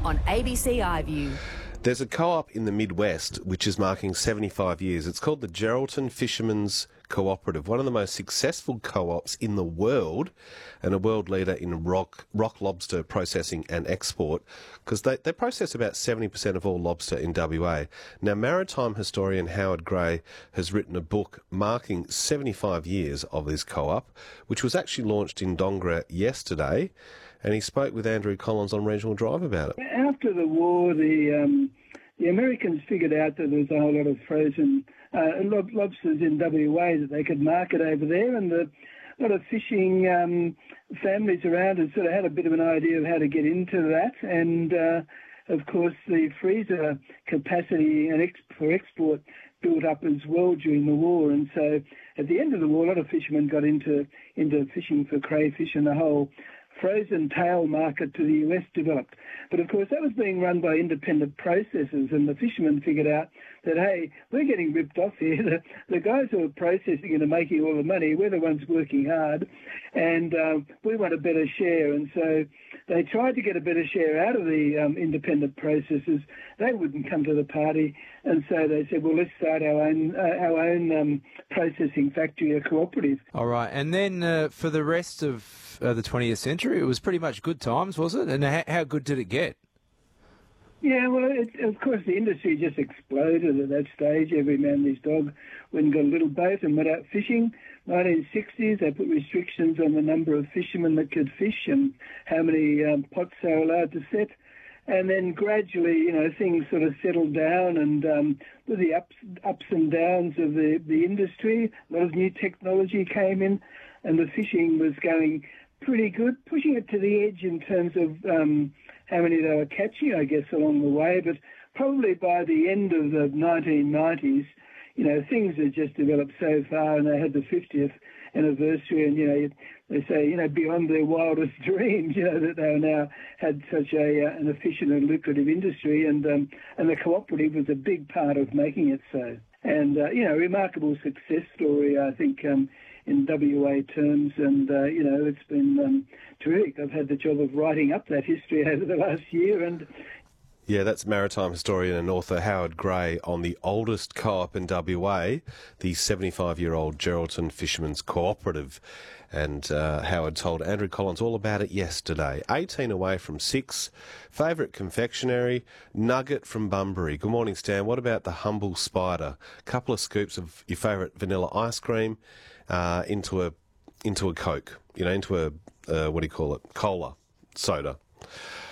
on ABC iView. There's a co-op in the Midwest which is marking 75 years. It's called the Geraldton Fishermen's Cooperative, one of the most successful co-ops in the world and a world leader in rock lobster processing and export, because they process about 70% of all lobster in WA. Now, maritime historian Howard Gray has written a book marking 75 years of this co-op, which was actually launched in Dongara yesterday, and he spoke with Andrew Collins on Regional Drive about it. After the war, the Americans figured out that there was a whole lot of frozen lobsters in WA that they could market over there, and a lot of fishing families around had sort of had a bit of an idea of how to get into that. And, of course, the freezer capacity for export built up as well during the war. And so at the end of the war, a lot of fishermen got into fishing for crayfish, and the whole frozen tail market to the US developed. But of course that was being run by independent processors, and the fishermen figured out that, hey, we're getting ripped off here. The guys who are processing and are making all the money, we're the ones working hard, and we want a better share. And so they tried to get a better share out of the independent processors. They wouldn't come to the party, and so they said, well, let's start our own processing factory, a cooperative. All right, and then for the rest of the 20th century, it was pretty much good times, was it? And how good did it get? Yeah, well, of course, the industry just exploded at that stage. Every man and his dog went and got a little boat and went out fishing. 1960s, they put restrictions on the number of fishermen that could fish and how many pots they were allowed to set. And then gradually, things sort of settled down, and with the ups and downs of the industry, a lot of new technology came in, and the fishing was going pretty good, pushing it to the edge in terms of how many they were catching, I guess, along the way. But probably by the end of the 1990s, things had just developed so far, and they had the 50th anniversary, and, they say, beyond their wildest dreams, that they now had such an efficient and lucrative industry, and the cooperative was a big part of making it so. And, a remarkable success story, I think, in WA terms, and, it's been terrific. I've had the job of writing up that history over the last year, and... Yeah, that's maritime historian and author Howard Gray on the oldest co-op in WA, the 75-year-old Geraldton Fishermen's Cooperative. And Howard told Andrew Collins all about it yesterday. 18 away from 6. Favourite confectionery, Nugget from Bunbury. Good morning, Stan. What about the Humble Spider? A couple of scoops of your favourite vanilla ice cream into a Coke, into a, what do you call it, cola, soda.